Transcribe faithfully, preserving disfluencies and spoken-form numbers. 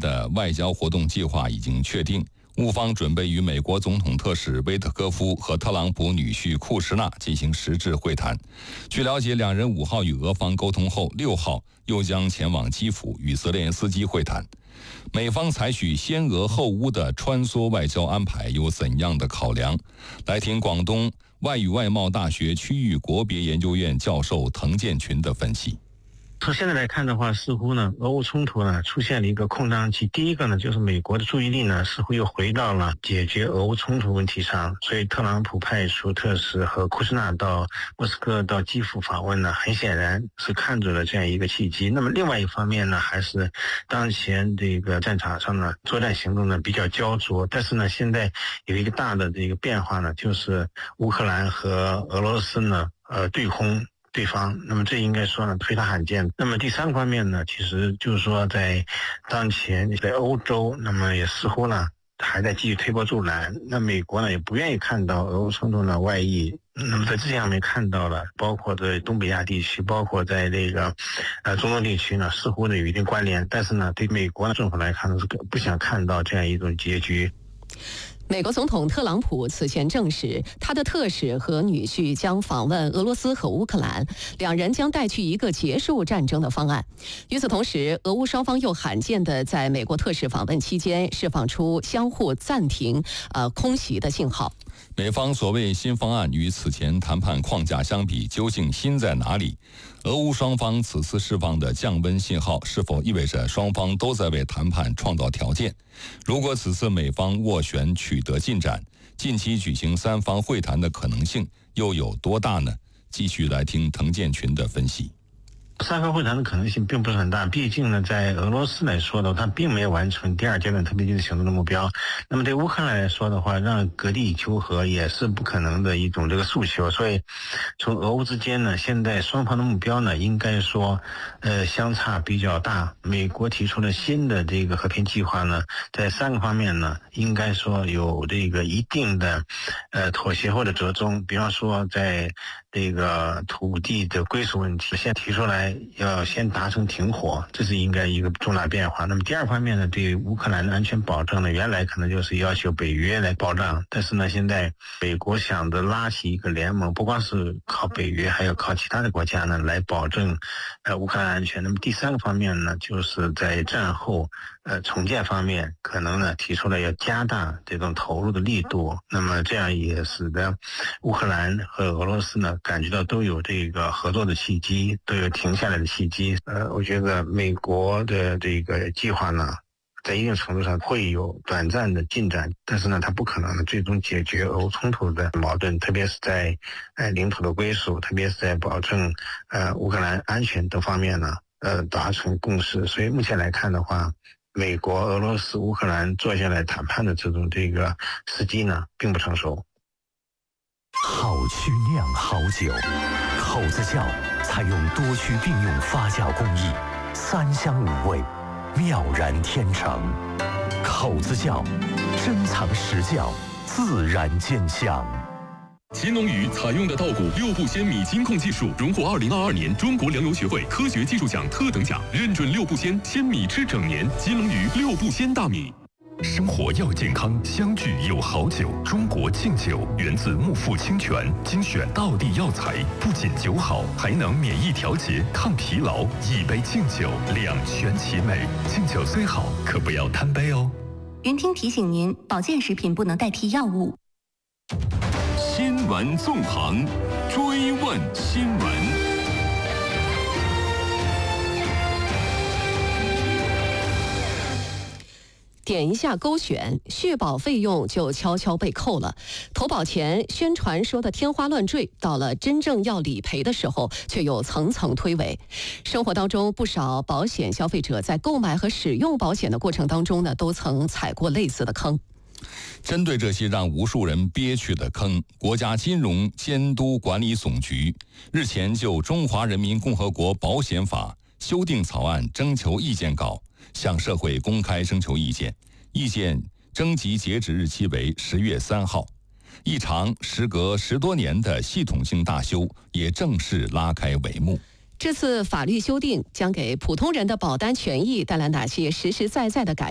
的外交活动计划已经确定。乌方准备与美国总统特使威特科夫和特朗普女婿库什纳进行实质会谈。据了解，两人五号与俄方沟通后，六号又将前往基辅与泽连斯基会谈。美方采取先俄后乌的穿梭外交安排有怎样的考量？来听广东外语外贸大学区域国别研究院教授滕建群的分析。 从现在来看的话，似乎呢，俄乌冲突呢出现了一个空档期。第一个呢，就是美国的注意力呢似乎又回到了解决俄乌冲突问题上，所以特朗普派出特使和库什纳到莫斯科到基辅访问呢，很显然是看准了这样一个契机。那么另外一方面呢，还是当前这个战场上呢，作战行动呢比较焦灼，但是呢，现在有一个大的这个变化呢，就是乌克兰和俄罗斯呢，呃，对轰对方，那么这应该说呢非常罕见。那么第三个方面呢，其实就是说在当前在欧洲，那么也似乎呢还在继续推波助澜。那美国呢也不愿意看到俄乌冲突的外溢。那么在这上面看到了，包括在东北亚地区，包括在这个呃中东地区呢，似乎呢有一定关联。但是呢，对美国的政府来看呢，是不想看到这样一种结局。 美国总统特朗普此前证实，他的特使和女婿将访问俄罗斯和乌克兰，两人将带去一个结束战争的方案。与此同时，俄乌双方又罕见地在美国特使访问期间释放出相互暂停、呃空袭的信号。 美方所谓新方案与此前谈判框架相比，究竟新在哪里？俄乌双方此次释放的降温信号，是否意味着双方都在为谈判创造条件？如果此次美方斡旋取得进展，近期举行三方会谈的可能性又有多大呢？继续来听滕建群的分析。 三方会谈的可能性并不是很大，毕竟呢，在俄罗斯来说的，它并没有完成第二阶段特别军事行动的目标。那么对乌克兰来说的话，让割地求和也是不可能的一种这个诉求。所以，从俄乌之间呢，现在双方的目标呢，应该说，呃，相差比较大。美国提出了新的这个和平计划呢，在三个方面呢，应该说有这个一定的，呃，妥协或者折中。比方说，在这个土地的归属问题，先提出来要先达成停火，这是应该一个重大变化。那么第二方面呢，对乌克兰的安全保障呢，原来可能就是要求北约来保障，但是呢，现在美国想着拉起一个联盟，不光是靠北约，还要靠其他的国家呢来保证呃乌克兰安全。那么第三个方面呢，就是在战后呃重建方面，可能呢提出了要加大这种投入的力度。那么这样也使得乌克兰和俄罗斯呢感觉到都有这个合作的契机，都有停下来的契机。呃，我觉得美国的这个计划呢，在一定程度上会有短暂的进展，但是呢，它不可能最终解决俄乌冲突的矛盾，特别是在呃领土的归属，特别是在保证呃乌克兰安全等方面呢，呃达成共识。所以目前来看的话，美国、俄罗斯、乌克兰坐下来谈判的这种这个时机呢，并不成熟。 好曲酿好酒，口子窖采用多区并用发酵工艺，三香五味，妙然天成。口子窖珍藏实窖，自然见香。 秦龙鱼采用的稻谷六步鲜米金控技术，荣获二零二二年中国粮油学会科学技术奖特等奖，认准六步鲜，鲜米吃整年。金龙鱼六步鲜大米。 生活要健康，相聚有好酒。中国敬酒源自木富清泉，精选道地药材，不仅酒好，还能免疫调节、抗疲劳。一杯敬酒，两全其美。敬酒虽好，可不要贪杯哦。 云听提醒您，保健食品不能代替药物。 新闻纵横，追问新闻。 点一下勾选，续保费用就悄悄被扣了。投保前宣传说的天花乱坠，到了真正要理赔的时候，却又层层推诿。生活当中，不少保险消费者在购买和使用保险的过程当中呢，都曾踩过类似的坑。 针对这些让无数人憋屈的坑，国家金融监督管理总局日前就《中华人民共和国保险法》修订草案征求意见稿向社会公开征求意见，意见征集截止日期为十月三号。一场时隔十多年的系统性大修也正式拉开帷幕。 这次法律修订将给普通人的保单权益带来哪些实实在在的改